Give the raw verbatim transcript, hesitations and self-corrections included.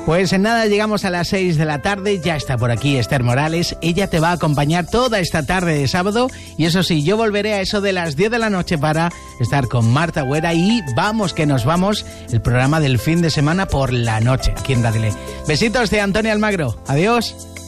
Pues en nada llegamos a las seis de la tarde, ya está por aquí Esther Morales, ella te va a acompañar toda esta tarde de sábado y eso sí, yo volveré a eso de las diez de la noche para estar con Marta Güera y vamos que nos vamos, el programa del fin de semana por la noche aquí en Dadile. Besitos de Antonio Almagro, adiós.